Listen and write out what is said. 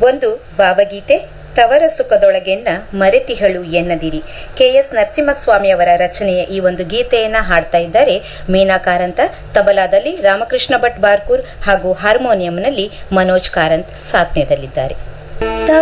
ಒಂದು ಭಾವಗೀತೆ ತವರ ಸುಖದೊಳಗೆನ್ನ ಮರೆತಿಹಳು ಎನ್ನದಿರಿ. KS ನರಸಿಂಹಸ್ವಾಮಿಯವರ ರಚನೆಯ ಈ ಒಂದು ಗೀತೆಯನ್ನ ಹಾಡ್ತಾ ಇದ್ದಾರೆ ಮೀನಾ ಕಾರಂತ. ತಬಲಾದಲ್ಲಿ ರಾಮಕೃಷ್ಣ ಭಟ್ ಬಾರ್ಕೂರ್ ಹಾಗೂ ಹಾರ್ಮೋನಿಯಂನಲ್ಲಿ ಮನೋಜ್ ಕಾರಂತ್ ಸಾಥ್ ನೀಡಲಿದ್ದಾರೆ.